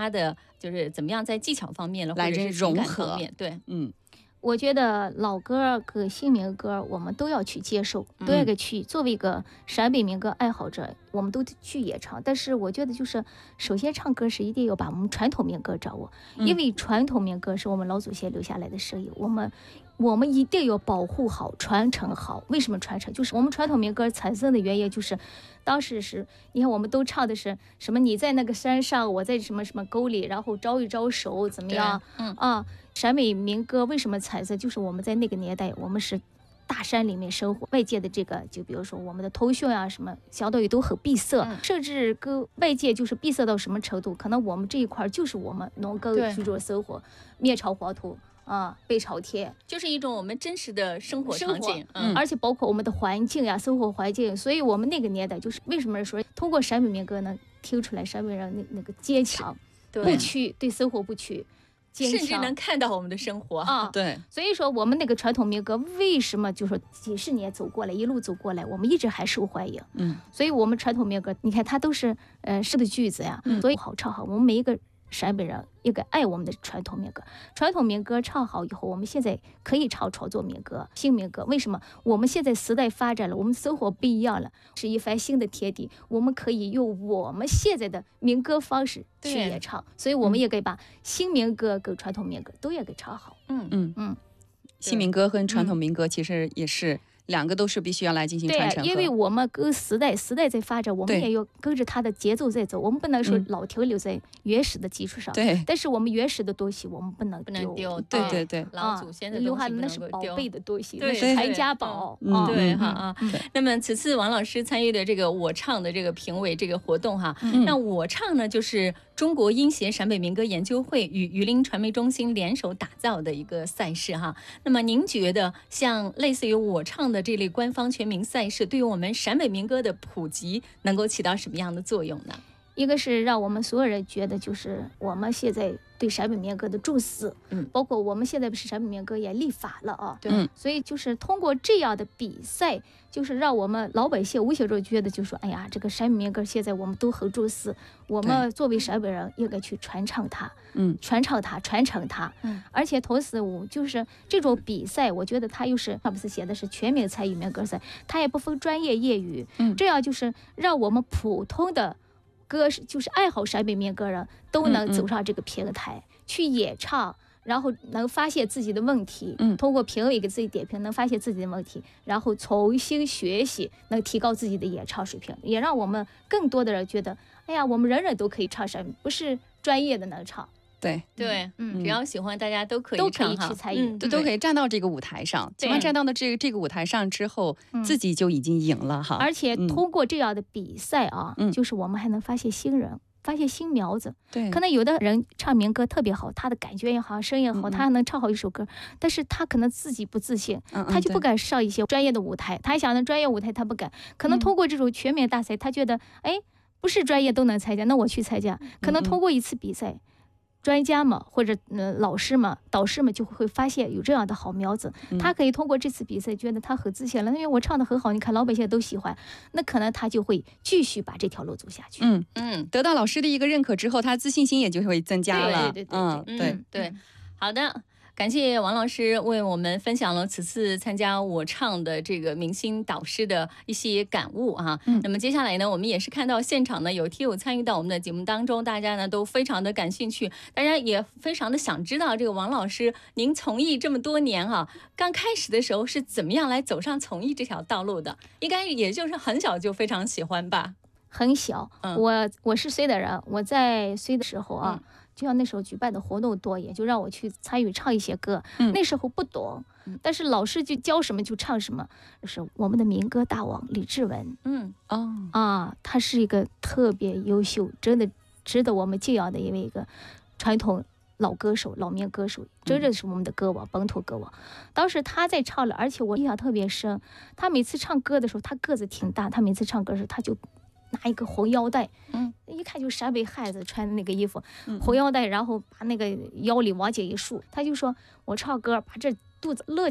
他的就是怎么样在技巧方面了， 来或者是融情感方合面，对， 我觉得老歌和新民歌我们都要去接受，都要去作为一个陕北民歌爱好者，我们都去演唱。但是我觉得就是首先唱歌是一定要把我们传统民歌掌握，因为传统民歌是我们老祖先留下来的声音，我们一定要保护好、传承好。为什么传承？就是我们传统民歌产生的原因，就是当时是你看我们都唱的是什么？你在那个山上，我在什么什么沟里，然后招一招手，怎么样？陕北民歌为什么产生？就是我们在那个年代，我们是大山里面生活，外界的这个，就比如说我们的头绪啊什么，相当于都很闭塞，甚至跟外界就是闭塞到什么程度？可能我们这一块就是我们农耕居住生活，面朝黄土。背朝天， 就是一种我们真实的生活场景， 而且包括我们的环境呀、生活环境，所以我们那个年代就是为什么说通过陕北民歌能听出来陕北人那个坚强、不屈，对生活不屈，坚强， 甚至能看到我们的生活啊。 对， 所以说我们那个传统民歌为什么就说几十年走过来，一路走过来，我们一直还受欢迎。所以我们传统民歌，你看它都是诗的句子呀，所以好唱好，我们每一个陕北人应该爱我们的传统民歌，传统民歌唱好以后，我们现在可以创作民歌、新民歌。为什么？我们现在时代发展了，我们生活不一样了，是一番新的天地，我们可以用我们现在的民歌方式去演唱，所以我们也该把新民歌跟传统民歌都也给唱好。 新民歌和传统民歌其实也是。两个都是必须要来进行传承， 因为我们跟时代在发展，我们也要跟着它的节奏在走，我们不能说老停留在原始的基础上。 对， 但是我们原始的东西我们不能丢。 对， 老祖先的留下的那是宝贝的东西， 对， 是传家宝。 对哈。那么此次王老师参与的这个我唱的这个评委这个活动哈，那我唱呢就是中国音协陕北民歌研究会与榆林传媒中心联手打造的一个赛事哈。那么您觉得像类似于我唱的这类官方全民赛事，对于我们陕北民歌的普及能够起到什么样的作用呢？ 一个是让我们所有人觉得，就是我们现在对陕北民歌的重视，包括我们现在不是陕北民歌也立法了啊， 对， 所以就是通过这样的比赛，就是让我们老百姓无形中觉得，就说，哎呀，这个陕北民歌现在我们都很重视，我们作为陕北人应该去传承它，传承它，而且同时我就是这种比赛，我觉得它又是他不是写的是全民参与民歌赛，它也不分专业业余，这样就是让我们普通的就是爱好陕北民歌人都能走上这个平台去演唱，然后能发现自己的问题，通过评委给自己点评，能发现自己的问题，然后重新学习，能提高自己的演唱水平，也让我们更多的人觉得，哎呀，我们人人都可以唱陕北，不是专业的能唱。 对，只要喜欢，大家都可以唱去参与， 都可以站到这个舞台上。起码站到的这个舞台上之后，自己就已经赢了哈。 而且通过这样的比赛啊，就是我们还能发现新人，发现新苗子。 对， 可能有的人唱民歌特别好，他的感觉也好，声音也好，他还能唱好一首歌，但是他可能自己不自信，他就不敢上一些专业的舞台。他想的专业舞台他不敢，可能通过这种全民大赛，他觉得哎，不是专业都能参加，那我去参加。可能通过一次比赛。专家们或者老师们、导师们就会发现有这样的好苗子，他可以通过这次比赛觉得他很自信了，因为我唱的很好，你看老百姓都喜欢，那可能他就会继续把这条路走下去。 得到老师的一个认可之后，他自信心也就会增加了。 对，好的。感谢王老师为我们分享了此次参加我唱的这个明星导师的一些感悟啊。那么接下来呢，我们也是看到现场呢有听友参与到我们的节目当中，大家呢都非常的感兴趣，大家也非常的想知道这个王老师您从艺这么多年哈，刚开始的时候是怎么样来走上从艺这条道路的？应该也就是很小就非常喜欢吧？ 很小，我是绥的人，我在绥的时候啊。就像那时候举办的活动多，也就让我去参与唱一些歌。那时候不懂，但是老师就教什么就唱什么。就是我们的民歌大王李志文，他是一个特别优秀，真的值得我们敬仰的一个传统老歌手、老民歌手，真的是我们的歌王，本土歌王。当时他在唱了，而且我印象特别深。他每次唱歌的时候，他个子挺大，他每次唱歌的时候，他就拿一个红腰带，一看就陕北汉子穿的那个衣服，红腰带，然后把那个腰里往紧一束，他就说我唱歌把这肚子勒